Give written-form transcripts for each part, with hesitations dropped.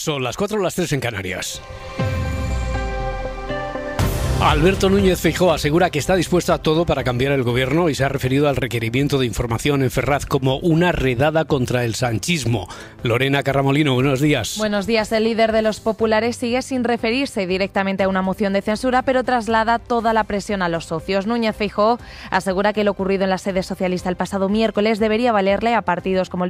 Son las 4 o las 3 en Canarias. Alberto Núñez Feijóo asegura que está dispuesto a todo para cambiar el gobierno y se ha referido al requerimiento de información en Ferraz como una redada contra el sanchismo. Lorena Carramolino, buenos días. Buenos días. El líder de los populares sigue sin referirse directamente a una moción de censura, pero traslada toda la presión a los socios. Núñez Feijóo asegura que lo ocurrido en la sede socialista el pasado miércoles debería valerle a partidos como el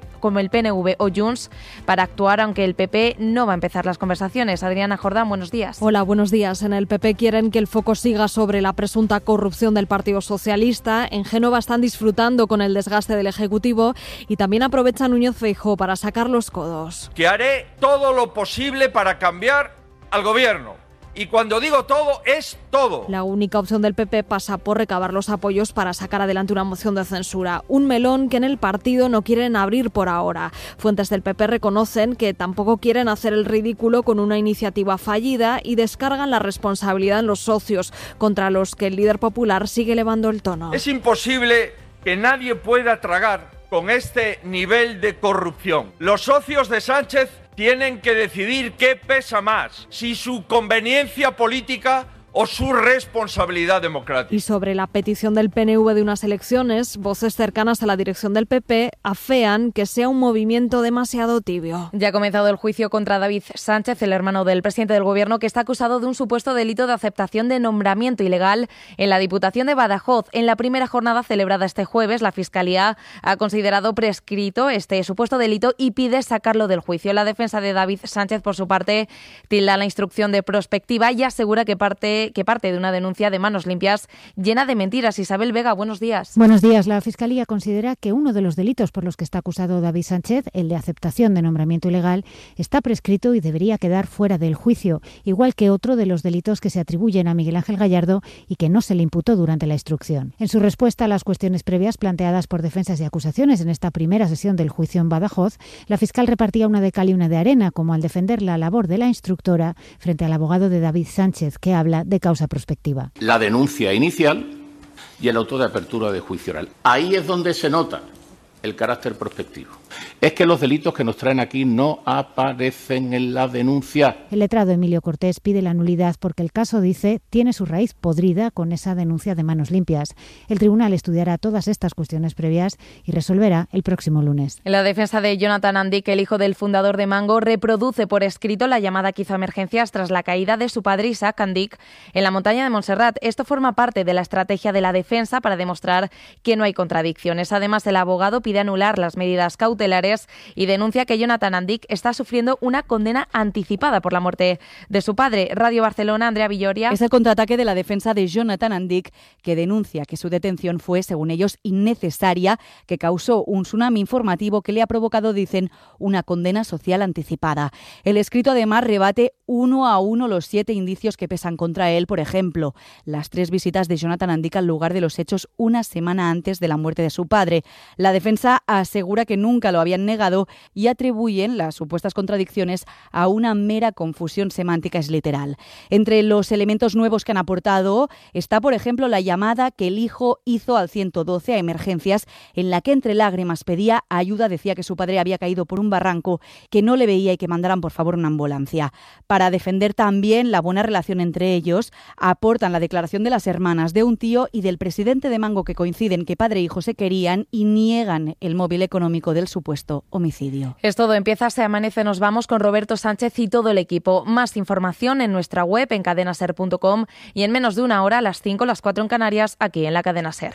PNV o Junts para actuar, aunque el PP no va a empezar las conversaciones. Adriana Jordán, buenos días. Hola, buenos días. En el PP quieren que el foco siga sobre la presunta corrupción del Partido Socialista. En Génova están disfrutando con el desgaste del Ejecutivo y también aprovecha Núñez Feijóo para sacar los codos. Que haré todo lo posible para cambiar al gobierno. Y cuando digo todo, es todo. La única opción del PP pasa por recabar los apoyos para sacar adelante una moción de censura. Un melón que en el partido no quieren abrir por ahora. Fuentes del PP reconocen que tampoco quieren hacer el ridículo con una iniciativa fallida y descargan la responsabilidad en los socios, contra los que el líder popular sigue elevando el tono. Es imposible que nadie pueda tragar con este nivel de corrupción. Los socios de Sánchez tienen que decidir qué pesa más, si su conveniencia política o su responsabilidad democrática. Y sobre la petición del PNV de unas elecciones, voces cercanas a la dirección del PP afean que sea un movimiento demasiado tibio. Ya ha comenzado el juicio contra David Sánchez, el hermano del presidente del Gobierno, que está acusado de un supuesto delito de aceptación de nombramiento ilegal en la Diputación de Badajoz. En la primera jornada celebrada este jueves, la Fiscalía ha considerado prescrito este supuesto delito y pide sacarlo del juicio. La defensa de David Sánchez, por su parte, tilda la instrucción de prospectiva y asegura que parte de una denuncia de manos limpias llena de mentiras. Isabel Vega, buenos días. Buenos días. La Fiscalía considera que uno de los delitos por los que está acusado David Sánchez, el de aceptación de nombramiento ilegal, está prescrito y debería quedar fuera del juicio, igual que otro de los delitos que se atribuyen a Miguel Ángel Gallardo y que no se le imputó durante la instrucción. En su respuesta a las cuestiones previas planteadas por defensas y acusaciones en esta primera sesión del juicio en Badajoz, la fiscal repartía una de cal y una de arena, como al defender la labor de la instructora frente al abogado de David Sánchez, que habla de causa prospectiva. La denuncia inicial y el auto de apertura de juicio oral. Ahí es donde se nota el carácter prospectivo. Es que los delitos que nos traen aquí no aparecen en la denuncia. El letrado Emilio Cortés pide la nulidad porque el caso, dice, tiene su raíz podrida con esa denuncia de manos limpias. El tribunal estudiará todas estas cuestiones previas y resolverá el próximo lunes. En la defensa de Jonathan Andic, el hijo del fundador de Mango, reproduce por escrito la llamada que hizo a emergencias tras la caída de su padre Isaac Andic en la montaña de Montserrat. Esto forma parte de la estrategia de la defensa para demostrar que no hay contradicciones. Además, el abogado pide anular las medidas cautelares y denuncia que Jonathan Andic está sufriendo una condena anticipada por la muerte de su padre. Radio Barcelona, Andrea Villoria. Es el contraataque de la defensa de Jonathan Andic, que denuncia que su detención fue, según ellos, innecesaria, que causó un tsunami informativo que le ha provocado, dicen, una condena social anticipada. El escrito además rebate uno a uno los 7 indicios que pesan contra él, por ejemplo, las 3 visitas de Jonathan Andic al lugar de los hechos una semana antes de la muerte de su padre. La defensa asegura que nunca lo habían negado y atribuyen las supuestas contradicciones a una mera confusión semántica, es literal. Entre los elementos nuevos que han aportado está, por ejemplo, la llamada que el hijo hizo al 112 a emergencias, en la que entre lágrimas pedía ayuda, decía que su padre había caído por un barranco, que no le veía y que mandaran por favor una ambulancia. Para defender también la buena relación entre ellos, aportan la declaración de las hermanas, de un tío y del presidente de Mango, que coinciden que padre e hijo se querían y niegan el móvil económico del supuesto homicidio. Es todo, empieza Se Amanece, nos vamos con Roberto Sánchez y todo el equipo. Más información en nuestra web, en cadenaser.com, y en menos de una hora, a las 5, las 4 en Canarias, aquí en la Cadena Ser.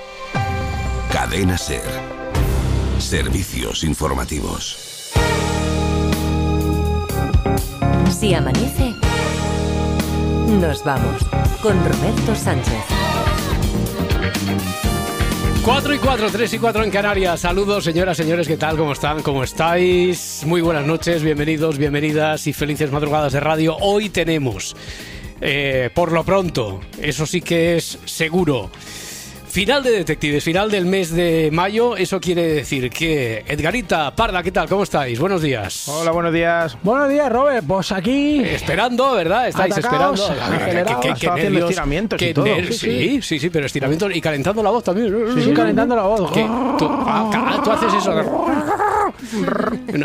Cadena Ser. Servicios informativos. Si amanece, nos vamos con Roberto Sánchez. 4 y 4, 3 y 4 en Canarias. Saludos, señoras, señores, ¿qué tal? ¿Cómo están? ¿Cómo estáis? Muy buenas noches, bienvenidos, bienvenidas y felices madrugadas de radio. Hoy tenemos, por lo pronto, eso sí que es seguro, Final de Detectives, final del mes de mayo. Eso quiere decir que Edgarita, Parda, ¿qué tal? ¿Cómo estáis? Buenos días. Hola, buenos días. Buenos días, Robert. Pues aquí... Esperando, ¿verdad? Estáis atacados, esperando. Qué haciendo estiramientos y todo. Sí, pero estiramientos y calentando la voz también. Sí, calentando la voz. Tú haces eso. No.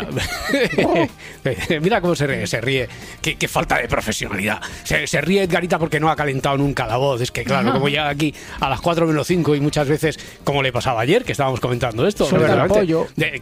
Mira cómo se ríe. Qué falta de profesionalidad. Se ríe Edgarita porque no ha calentado nunca la voz. Es que claro, como llega aquí a las 4 menos 5 y muchas veces, como le pasaba ayer, que estábamos comentando esto. Suelta el pollo.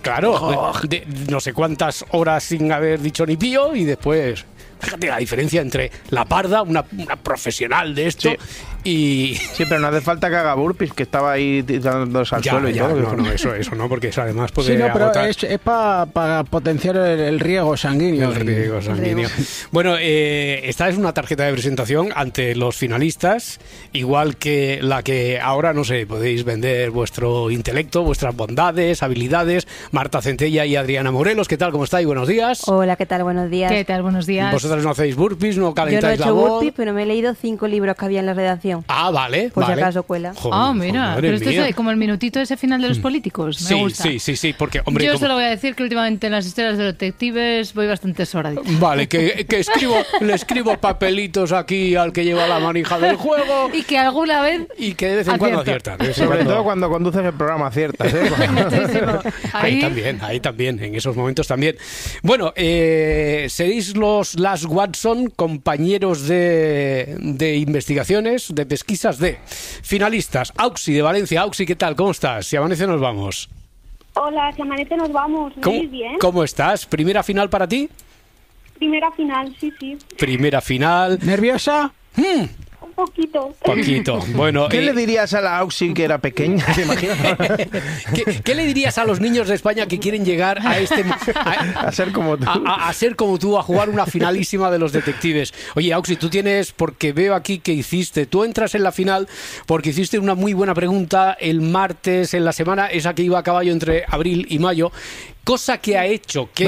De no sé cuántas horas sin haber dicho ni pío y después... Fíjate la diferencia entre la Parda, una profesional de esto, y... Sí, pero no hace falta que haga burpees, que estaba ahí dándose al suelo y todo. No, eso no, porque eso además puede pero agotar. es para potenciar el riego sanguíneo. Bueno, esta es una tarjeta de presentación ante los finalistas, igual que la que ahora, no sé, podéis vender vuestro intelecto, vuestras bondades, habilidades. Marta Centella y Adriana Morelos, ¿qué tal? ¿Cómo estáis? Buenos días. Hola, ¿qué tal? Buenos días. ¿Qué tal? Buenos días. Vosotras no hacéis burpees, no calentáis la voz. Yo no he hecho burpees, pero me he leído 5 libros que había en la redacción. Ah, vale. Por si acaso cuela. Mira, pero esto es como el minutito ese final de los políticos. Me gusta. Sí, porque, hombre... Yo solo voy a decir que últimamente en las historias de detectives voy bastante soradita. Vale, que le escribo papelitos aquí al que lleva la manija del juego. Y que alguna vez... Y que de vez en cuando aciertan. Sobre todo cuando conduces el programa aciertas, ¿eh? Ahí también, en esos momentos también. Bueno, seréis los Las Watson, compañeros de investigaciones, de pesquisas de finalistas. Auxi de Valencia. Auxi, ¿qué tal? ¿Cómo estás? Si amanece nos vamos. Hola, si amanece nos vamos. Muy bien. ¿Cómo estás? ¿Primera final para ti? Primera final, sí. Primera final. ¿Nerviosa? Un poquito. Bueno, ¿Qué le dirías a la Auxi que era pequeña? ¿Te imaginas? ¿Qué le dirías a los niños de España que quieren llegar a a ser como tú? A ser como tú, a jugar una finalísima de los detectives. Oye, Auxi, tú tienes, porque veo aquí que tú entras en la final porque hiciste una muy buena pregunta el martes en la semana, esa que iba a caballo entre abril y mayo. Cosa que ha hecho que...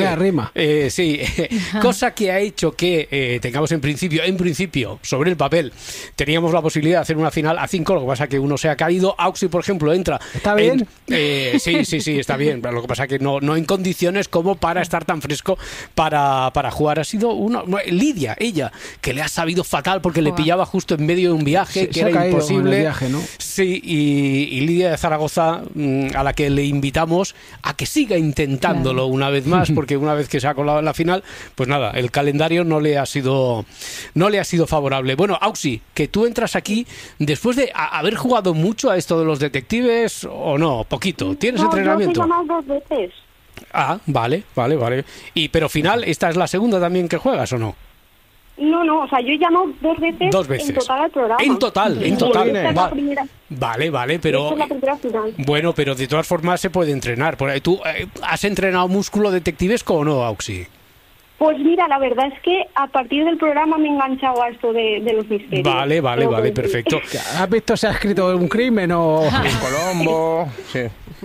cosa que ha hecho que tengamos en principio, sobre el papel, teníamos la posibilidad de hacer una final a 5, lo que pasa es que uno se ha caído. Auxi, por ejemplo, entra... ¿Está bien? Sí, está bien, pero lo que pasa es que no en condiciones como para estar tan fresco para jugar. Ha sido Lidia, ella, que le ha sabido fatal porque le pillaba justo en medio de un viaje, que era imposible. En el viaje, ¿no? Sí, y Lidia de Zaragoza, a la que le invitamos a que siga intentándolo una vez más, porque una vez que se ha colado en la final, pues nada, el calendario no le ha sido favorable. Bueno, Auxi, que tú entras aquí después de haber jugado mucho a esto de los detectives, ¿o no? Poquito. ¿Tienes entrenamiento? Yo he llamado 2 veces. Ah, vale. Pero final, ¿esta es la segunda también que juegas o no? No, o sea, yo he llamado 2 veces. 2 veces. En total al programa. En total. Esta es la primera. Vale, pero... Esta es la primera final. Bueno, pero de todas formas se puede entrenar. ¿Tú has entrenado músculo detectivesco o no, Auxi? Pues mira, la verdad es que a partir del programa me he enganchado a esto de los misterios. Vale, perfecto. ¿Has visto se ha escrito un crimen o...? Colombo... Sí.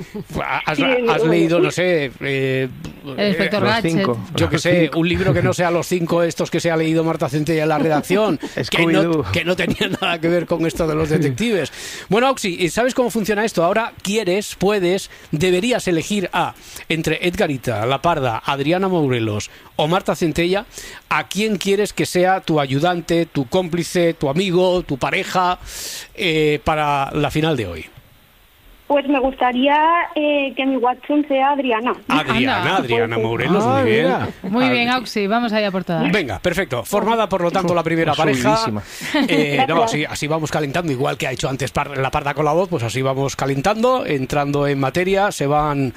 ¿Has leído, no sé... el inspector Gadget. Yo que sé, un libro que no sea los 5 estos que se ha leído Marta Centella en la redacción, que no tenía nada que ver con esto de los detectives. Bueno, Auxi, ¿sabes cómo funciona esto? Ahora deberías elegir entre Edgarita, La Parda, Adriana Morelos o Marta Centella, a quién quieres que sea tu ayudante, tu cómplice, tu amigo, tu pareja para la final de hoy. Pues me gustaría que mi Watson sea Adriana. Adriana Morelos, muy bien. Muy bien, Auxi, vamos allá por todas. Venga, perfecto. Formada, por lo tanto, la primera pareja. Así vamos calentando, igual que ha hecho antes la Parda con la voz, pues así vamos calentando, entrando en materia, se van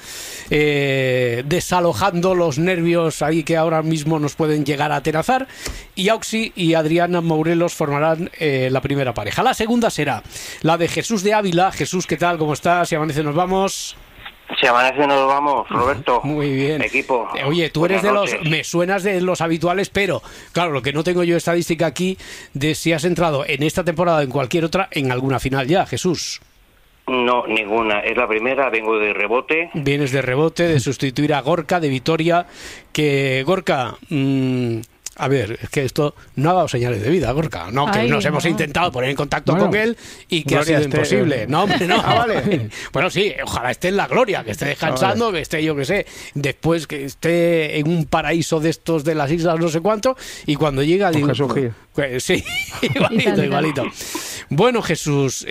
desalojando los nervios ahí que ahora mismo nos pueden llegar a atenazar, y Auxi y Adriana Morelos formarán la primera pareja. La segunda será la de Jesús de Ávila. Jesús, ¿qué tal? ¿Cómo estás? Si amanece nos vamos. Si amanece nos vamos, Roberto. Muy bien. Equipo. Oye, tú eres me suenas de los habituales, pero claro, lo que no tengo yo estadística aquí de si has entrado en esta temporada o en cualquier otra en alguna final ya, Jesús. No, ninguna. Es la primera, vengo de rebote. Vienes de rebote, de sustituir a Gorka de Vitoria, que Gorka... A ver, es que esto no ha dado señales de vida, Gorka. No, que nos hemos intentado poner en contacto con él y que ha sido imposible. No, hombre, no. Vale. Bueno, sí, ojalá esté en la gloria, que esté descansando, que esté, yo que sé, después que esté en un paraíso de estos de las islas no sé cuánto, y cuando llega... digo, Jesús Gil. Sí, igualito. Bueno, Jesús,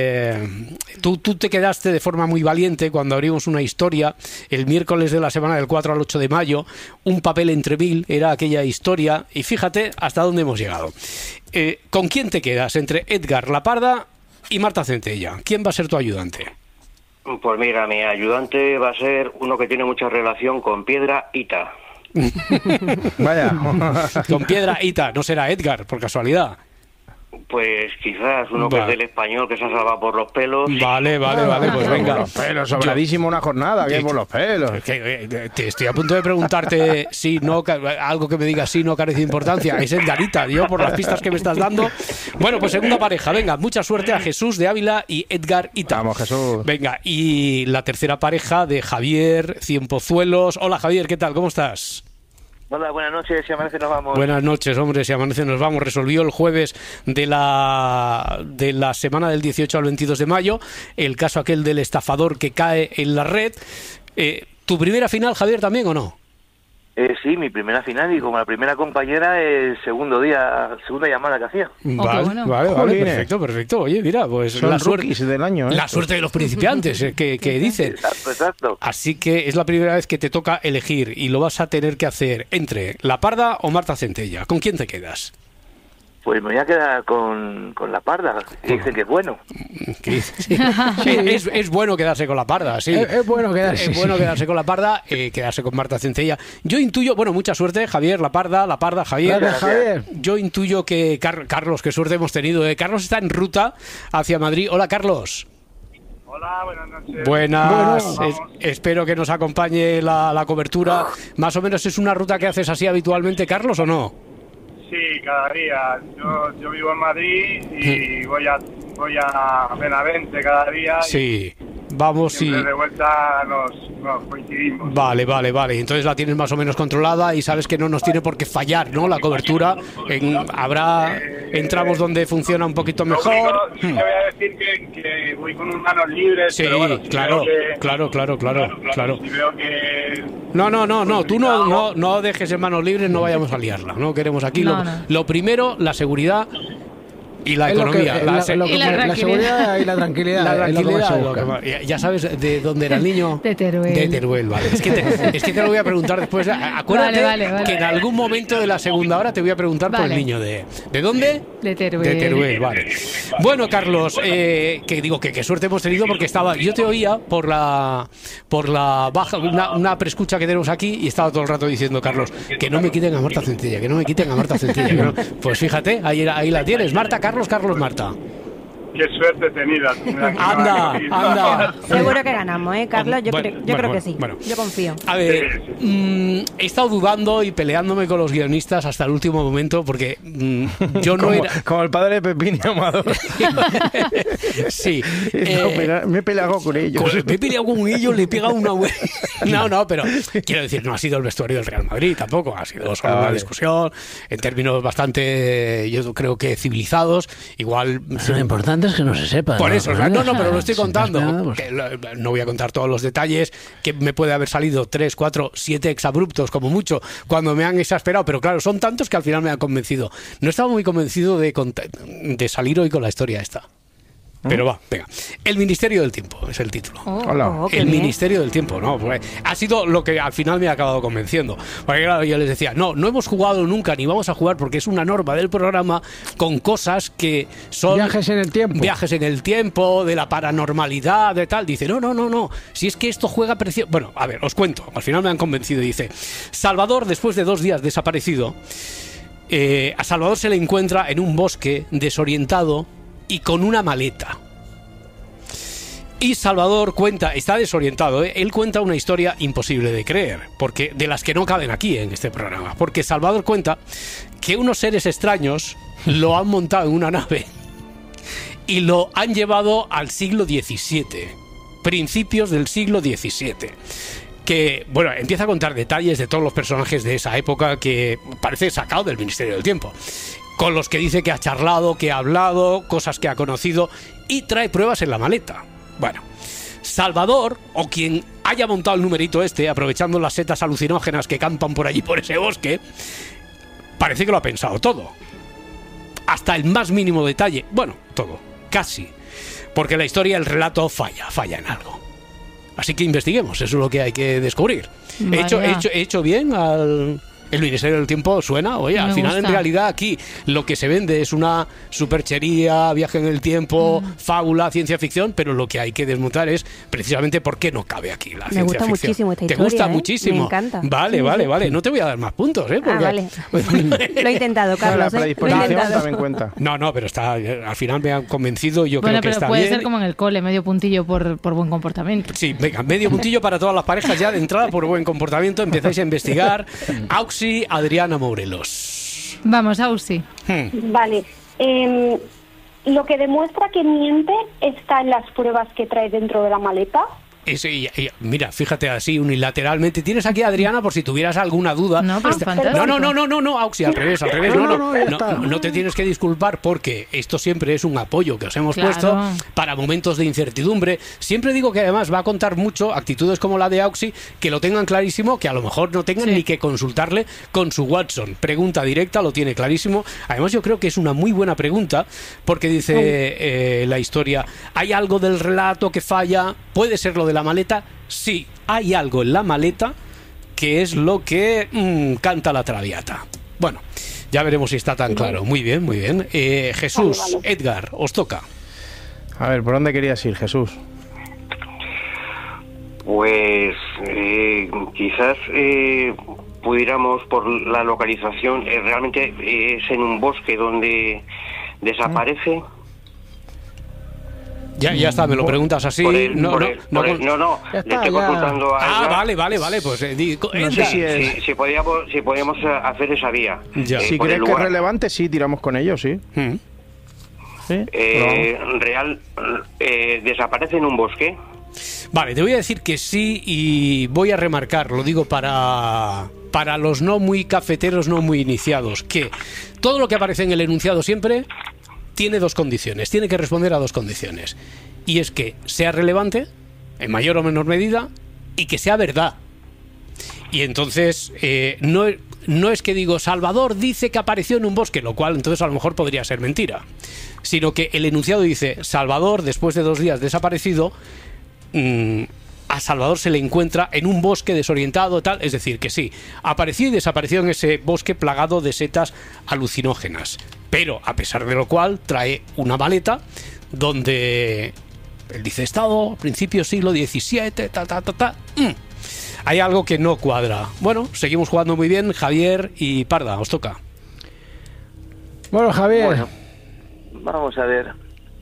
tú te quedaste de forma muy valiente cuando abrimos una historia el miércoles de la semana del 4 al 8 de mayo. Un papel entre mil era aquella historia, y fíjate hasta dónde hemos llegado. ¿Con quién te quedas? Entre Edgar La Parda y Marta Centella. ¿Quién va a ser tu ayudante? Pues mira, mi ayudante va a ser uno que tiene mucha relación con Piedrahita. Vaya. Con Piedrahita, no será Edgar, por casualidad. Pues quizás uno que es del Español, que se ha salvado por los pelos. Vale, pues venga. Por los pelos, sobradísimo una jornada, que por los pelos. Te estoy a punto de preguntarte si no, algo que me diga sí no carece de importancia. Es Edgarita, yo por las pistas que me estás dando. Bueno, pues segunda pareja, venga, mucha suerte a Jesús de Ávila y Edgar Ita. Vamos, Jesús. Venga, y la tercera pareja de Javier Cienpozuelos. Hola, Javier, ¿qué tal? ¿Cómo estás? Hola, buenas noches, si amanece nos vamos. Buenas noches, hombre, si amanece nos vamos. Resolvió el jueves de la semana del 18 al 22 de mayo el caso aquel del estafador que cae en la red. ¿Tu primera final, Javier, también o no? Sí, mi primera final, y como la primera compañera, segunda llamada que hacía. Vale, perfecto. Oye, mira, pues son la suerte del año. La suerte de los principiantes, que dicen. Exacto. Así que es la primera vez que te toca elegir y lo vas a tener que hacer entre La Parda o Marta Centella. ¿Con quién te quedas? Pues me voy a quedar con La Parda, que dicen que es bueno. Sí, es bueno quedarse con La Parda, sí. Es bueno quedarse. Es bueno quedarse con La Parda, quedarse con Marta Centella. Yo intuyo, bueno, mucha suerte, Javier, La Parda, Javier. Gracias, Javier. Yo intuyo que Carlos, qué suerte hemos tenido. Carlos está en ruta hacia Madrid. Hola, Carlos. Hola, buenas noches. Buenas, espero que nos acompañe la cobertura. Más o menos es una ruta que haces así habitualmente, Carlos, ¿o no? Sí, cada día. Yo vivo en Madrid y voy a Benavente cada día. Sí, vamos y... de vuelta nos coincidimos. Vale. Entonces la tienes más o menos controlada y sabes que no nos tiene por qué fallar, ¿no? La cobertura. Habrá tramos donde funciona un poquito mejor. Te voy a decir que voy con unas manos libres. Sí, pero bueno, claro. Si veo que... No, tú no dejes en manos libres, no vayamos a liarla. No queremos aquí. Lo primero, la seguridad y la economía. La seguridad y la tranquilidad. Ya sabes de dónde era el niño. De Teruel. Vale. Es que te lo voy a preguntar después. Acuérdate que en algún momento de la segunda hora te voy a preguntar por el niño ¿de dónde? De Teruel. De Teruel, vale. Bueno, Carlos, que digo que qué suerte hemos tenido porque yo te oía por la baja, una preescucha que tenemos aquí, y estaba todo el rato diciendo, Carlos, que no me quiten a Marta Centella, Pues fíjate, ahí la tienes, Marta, Carlos, Marta. Qué suerte tenida. Anda. Seguro que ganamos, Carlos. Yo creo que sí. Bueno. Yo confío. A ver, he estado dudando y peleándome con los guionistas hasta el último momento porque yo no era... Como el padre de Pepín y Amador. Sí. Me he peleado con ellos. Le he pegado una buena... No, pero quiero decir, no ha sido el vestuario del Real Madrid tampoco. Ha sido solo una discusión en términos bastante, yo creo que civilizados. Igual... Lo importante es que no se sepa. Por eso, pero lo estoy contando. No voy a contar todos los detalles, que me puede haber salido 3, 4, 7 exabruptos como mucho cuando me han exasperado, pero claro, son tantos que al final me han convencido. No estaba muy convencido de salir hoy con la historia esta. Pero va, venga. El Ministerio del Tiempo es el título. El Ministerio del Tiempo, ¿no? Pues ha sido lo que al final me ha acabado convenciendo. Porque claro, yo les decía, no hemos jugado nunca ni vamos a jugar porque es una norma del programa con cosas que son... Viajes en el tiempo, de la paranormalidad, de tal. Dice, no. Si es que esto juega precioso... Bueno, a ver, os cuento. Al final me han convencido. Dice, Salvador, después de 2 días desaparecido, a Salvador se le encuentra en un bosque desorientado y con una maleta. Y Salvador está desorientado, él cuenta una historia imposible de creer, porque de las que no caben aquí en este programa, porque Salvador cuenta que unos seres extraños lo han montado en una nave y lo han llevado al siglo XVII, principios del siglo XVII. que, bueno, empieza a contar detalles de todos los personajes de esa época que parece sacado del Ministerio del Tiempo, con los que dice que ha charlado, que ha hablado, cosas que ha conocido, y trae pruebas en la maleta. Bueno, Salvador, o quien haya montado el numerito aprovechando las setas alucinógenas que campan por allí, por ese bosque, parece que lo ha pensado todo. Hasta el más mínimo detalle. Bueno, todo, casi. Porque la historia, el relato falla en algo. Así que investiguemos, eso es lo que hay que descubrir. He hecho bien el Ministerio del Tiempo, suena, oye, al final en realidad aquí lo que se vende es una superchería, viaje en el tiempo, fábula, ciencia ficción, pero lo que hay que desmontar es precisamente por qué no cabe aquí la ciencia ficción. Me gusta muchísimo esta historia. ¿Te gusta muchísimo? Me encanta. Vale. No te voy a dar más puntos, porque... vale. Lo he intentado, Carlos. La predisposición también cuenta. No, pero está, al final me han convencido, yo creo que está bien. Bueno, pero puede ser como en el cole, medio puntillo por buen comportamiento. Sí, venga, medio puntillo para todas las parejas ya de entrada por buen comportamiento. Empezáis a investigar. Auxi, Adriana Morelos. Vamos, Auxi. Vale. Lo que demuestra que miente está en las pruebas que trae dentro de la maleta. Mira, fíjate así unilateralmente. Tienes aquí a Adriana por si tuvieras alguna duda. No, pero no, Auxi, al revés. No te tienes que disculpar porque esto siempre es un apoyo que os hemos puesto para momentos de incertidumbre. Siempre digo que además va a contar mucho actitudes como la de Auxi, que lo tengan clarísimo, que a lo mejor no tengan ni que consultarle con su Watson. Pregunta directa, lo tiene clarísimo. Además yo creo que es una muy buena pregunta porque dice la historia, ¿hay algo del relato que falla? ¿Puede ser lo de la maleta? Sí, hay algo en la maleta que es lo que canta la Traviata. Bueno, ya veremos si está tan claro. Muy bien. Jesús, vale. Edgar, os toca. A ver, ¿por dónde querías ir, Jesús? Pues quizás pudiéramos por la localización, realmente es en un bosque donde desaparece. Ya está, me lo preguntas así. No, le estoy consultando a vale, pues no sé si podíamos hacer esa vía. Si crees que es relevante, sí, tiramos con ellos, sí. ¿Desaparece en un bosque? Vale, te voy a decir que sí y voy a remarcar, lo digo para los no muy cafeteros, no muy iniciados, que todo lo que aparece en el enunciado siempre tiene dos condiciones, tiene que responder a dos condiciones. Y es que sea relevante, en mayor o menor medida, y que sea verdad. Y entonces, no es que digo, Salvador dice que apareció en un bosque, lo cual entonces a lo mejor podría ser mentira. Sino que el enunciado dice, Salvador, después de 2 días desaparecido, a Salvador se le encuentra en un bosque desorientado, tal. Es decir, que sí, apareció y desapareció en ese bosque plagado de setas alucinógenas. Pero, a pesar de lo cual, trae una maleta donde él dice estado, principio siglo XVII, Hay algo que no cuadra. Bueno, seguimos jugando muy bien. Javier y Parda, os toca. Bueno, Javier. Bueno, vamos a ver.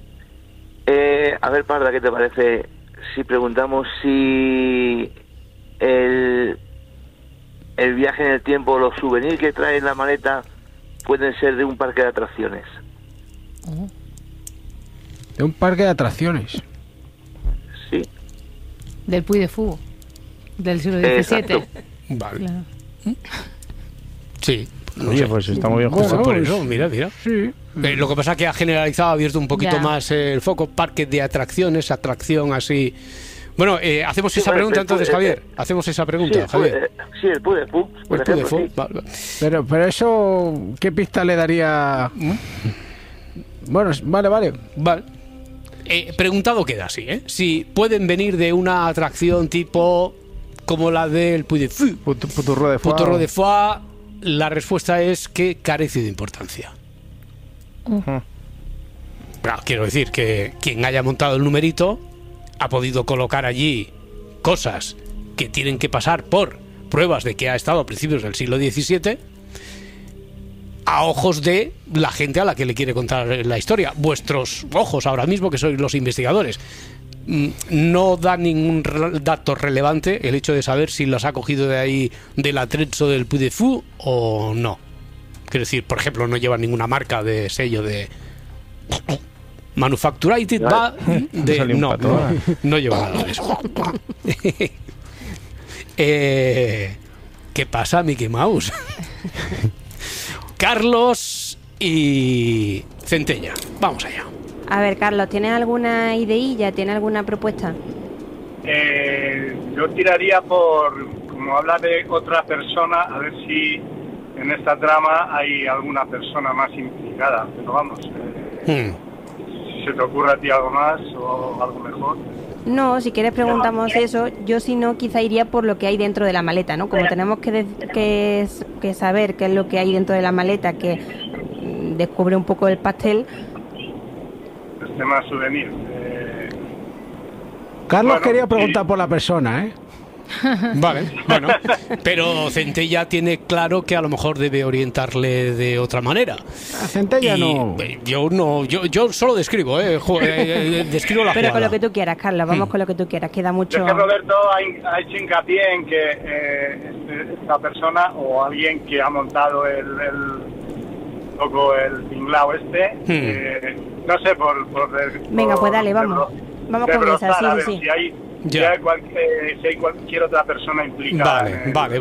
A ver, Parda, ¿qué te parece si preguntamos si el viaje en el tiempo, los souvenirs que trae en la maleta pueden ser de un parque de atracciones? ¿De un parque de atracciones? Sí. Del Puy de Fou, del siglo XVII. Vale. Claro. Sí. Oye, pues está muy bien jugado. Por eso, mira. Sí. Lo que pasa es que ha generalizado, ha abierto un poquito más el foco. Parque de atracciones, atracción así. Bueno, hacemos esa pregunta entonces, Javier. Hacemos esa pregunta, Javier. Sí, el Puy de Fou. El Puy de Fou, vale. Pero eso, ¿qué pista le daría? Bueno, vale. Preguntado queda así, si pueden venir de una atracción tipo como la del Puy de Fou, Puturro de Foix, la respuesta es que carece de importancia. Claro, quiero decir que quien haya montado el numerito ha podido colocar allí cosas que tienen que pasar por pruebas de que ha estado a principios del siglo XVII a ojos de la gente a la que le quiere contar la historia. Vuestros ojos ahora mismo, que sois los investigadores, no da ningún dato relevante el hecho de saber si las ha cogido de ahí del atrecho del Puy de Fou o no. Quiero decir, por ejemplo, no lleva ninguna marca de sello de Manufacturated no lleva nada de eso. ¿Qué pasa, Mickey Mouse? Carlos y Centella. Vamos allá. A ver, Carlos, ¿tienes alguna ideilla? ¿Tienes alguna propuesta? Yo tiraría por, como habla de otra persona, a ver si en esta trama hay alguna persona más implicada. Pero vamos, si se te ocurre a ti algo más o algo mejor. No, si quieres preguntamos eso. Yo si no, quizá iría por lo que hay dentro de la maleta, ¿no? Como tenemos que saber qué es lo que hay dentro de la maleta, que descubre un poco el pastel. El tema souvenir. Carlos quería preguntar por la persona, ¿eh? Vale, bueno, pero Centella tiene claro que a lo mejor debe orientarle de otra manera. A Centella no. Yo solo describo, describo la Pero jugada. con lo que tú quieras, Carlos, vamos con lo que tú quieras, queda mucho. Es que Roberto ha hecho hincapié en que esta persona o alguien que ha montado el tinglao no sé, Venga, pues dale, vamos con esa, sí. Si hay cualquier otra persona implicada. Vale.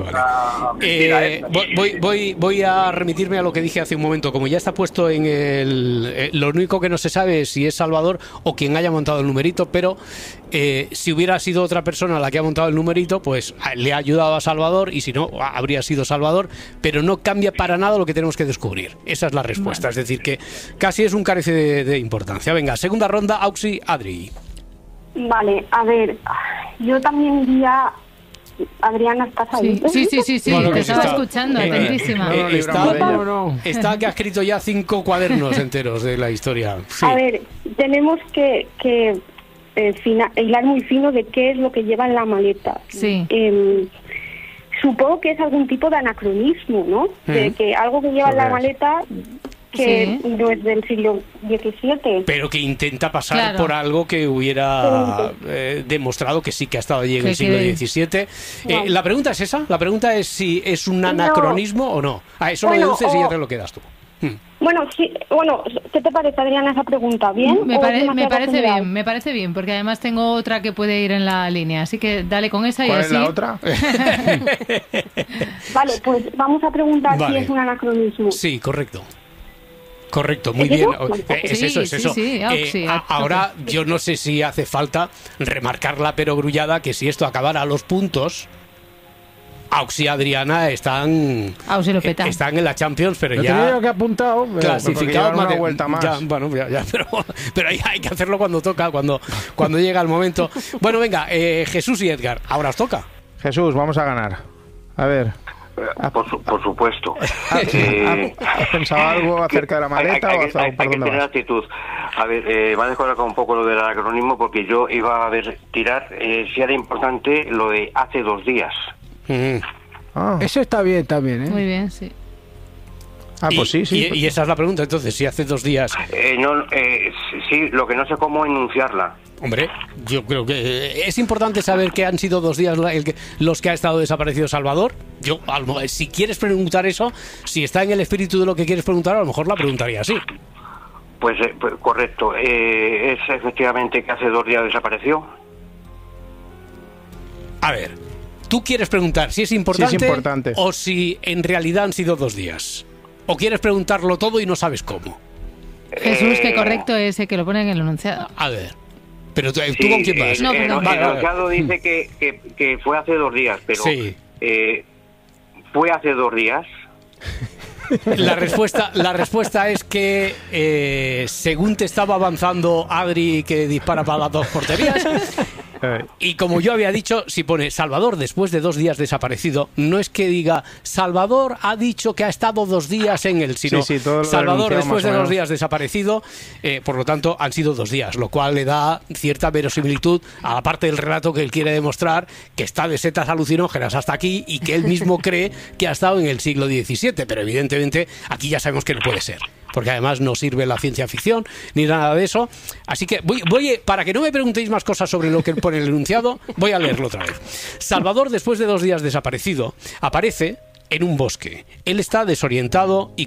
Voy a remitirme a lo que dije hace un momento. Como ya está puesto en lo único que no se sabe es si es Salvador o quien haya montado el numerito, pero si hubiera sido otra persona la que ha montado el numerito, pues le ha ayudado a Salvador, y si no, habría sido Salvador, pero no cambia para nada lo que tenemos que descubrir. Esa es la respuesta. Es decir, que casi es un carece de importancia. Venga, segunda ronda, Auxi, Adri. Vale, a ver, yo también iría... Adriana, ¿estás ahí? Sí, bueno, te estaba escuchando, atentísima. Está que ha escrito ya 5 cuadernos enteros de la historia. Sí. A ver, tenemos que hilar muy fino de qué es lo que lleva en la maleta. Sí. Supongo que es algún tipo de anacronismo, ¿no? De que algo que lleva en la maleta... que no es del siglo XVII. Pero que intenta pasar por algo que hubiera demostrado que sí que ha estado allí en el siglo XVII. La pregunta es esa. La pregunta es si es un anacronismo o no. A eso lo deduces y ya te lo quedas tú. Bueno, sí, ¿qué te parece, Adriana, esa pregunta? ¿Bien? Me parece bien, porque además tengo otra que puede ir en la línea, así que dale con esa y así. ¿Cuál es la otra? Vale, pues vamos a preguntar si es un anacronismo. Sí, correcto, muy bien. Es eso. Sí, ahora yo no sé si hace falta remarcar la perogrullada que si esto acabara a los puntos, Auxi y Adriana están en la Champions, pero lo ya tenía yo que apuntado, clasificados una vuelta más. Pero hay que hacerlo cuando toca, cuando llega el momento. Bueno, venga, Jesús y Edgar, ahora os toca. Jesús, vamos a ganar. A ver. Por supuesto. ¿Has pensado algo acerca de la maleta? Hay que tener actitud. A ver, me ha dejado un poco lo del anacronismo, porque yo iba a tirar si era importante lo de hace 2 días. Eso está bien también, ¿eh? Muy bien, sí. Pues sí. Y esa es la pregunta, entonces, si hace 2 días... sí, lo que no sé cómo enunciarla. Hombre, yo creo que es importante saber que han sido 2 días los que ha estado desaparecido Salvador. Yo, si quieres preguntar eso, si está en el espíritu de lo que quieres preguntar, a lo mejor la preguntaría así. Pues correcto. Es efectivamente que hace 2 días desapareció. A ver, ¿tú quieres preguntar si es importante o si en realidad han sido 2 días? ¿O quieres preguntarlo todo y no sabes cómo? Jesús, que correcto ese que lo pone en el enunciado. A ver, pero ¿tú con quién vas? No, el enunciado dice que fue hace 2 días, pero ¿fue hace 2 días? La respuesta es que según te estaba avanzando Adri, que dispara para las 2 porterías, y como yo había dicho, si pone Salvador después de 2 días desaparecido, no es que diga Salvador ha dicho que ha estado 2 días en él, sino Salvador después de 2 días desaparecido, por lo tanto han sido 2 días, lo cual le da cierta verosimilitud a la parte del relato que él quiere demostrar, que está de setas alucinógenas hasta aquí y que él mismo cree que ha estado en el siglo XVII, pero evidentemente aquí ya sabemos que no puede ser, porque además no sirve la ciencia ficción ni nada de eso. Así que voy para que no me preguntéis más cosas sobre lo que pone el enunciado, voy a leerlo otra vez. Salvador, después de 2 días desaparecido, aparece en un bosque. Él está desorientado y